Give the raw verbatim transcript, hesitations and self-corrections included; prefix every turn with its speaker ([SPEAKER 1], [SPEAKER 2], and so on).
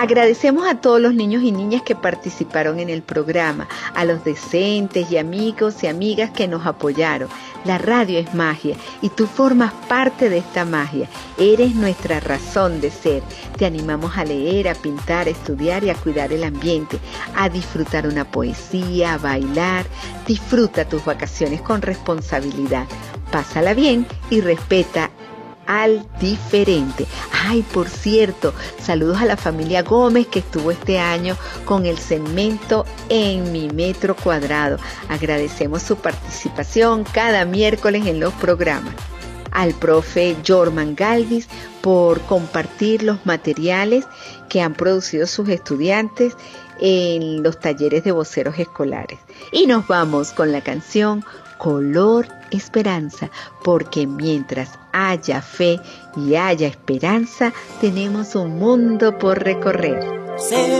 [SPEAKER 1] Agradecemos a todos los niños y niñas que participaron en el programa, a los docentes y amigos y amigas que nos apoyaron. La radio es magia y tú formas parte de esta magia. Eres nuestra razón de ser. Te animamos a leer, a pintar, a estudiar y a cuidar el ambiente, a disfrutar una poesía, a bailar. Disfruta tus vacaciones con responsabilidad. Pásala bien y respeta al diferente. Ay, por cierto, saludos a la familia Gómez que estuvo este año con el segmento En mi metro cuadrado. Agradecemos su participación cada miércoles en los programas. Al profe Jorman Galvis por compartir los materiales que han producido sus estudiantes en los talleres de voceros escolares. Y nos vamos con la canción Color Esperanza, porque mientras haya fe y haya esperanza, tenemos un mundo por recorrer.